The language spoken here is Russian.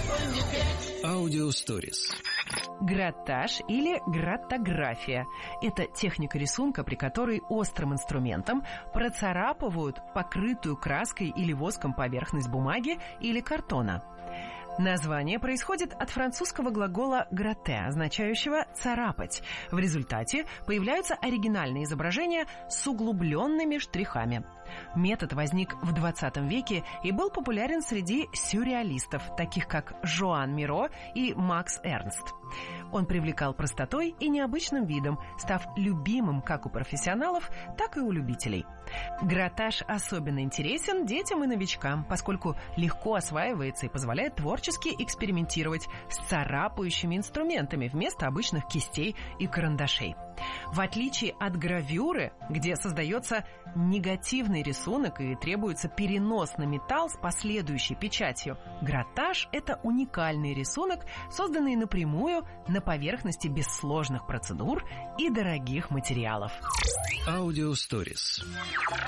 Аудиосторис. Гратаж или граттография – это техника рисунка, при которой острым инструментом процарапывают покрытую краской или воском поверхность бумаги или картона. Название происходит от французского глагола «гратте», означающего «царапать». В результате появляются оригинальные изображения с углубленными штрихами. Метод возник в 20 веке и был популярен среди сюрреалистов, таких как Жоан Миро и Макс Эрнст. Он привлекал простотой и необычным видом, став любимым как у профессионалов, так и у любителей. Гратаж особенно интересен детям и новичкам, поскольку легко осваивается и позволяет творчески экспериментировать с царапающими инструментами вместо обычных кистей и карандашей. В отличие от гравюры, где создается негативный рисунок и требуется перенос на металл с последующей печатью, гратаж – это уникальный рисунок, созданный напрямую на поверхности без сложных процедур и дорогих материалов. Аудиосторис.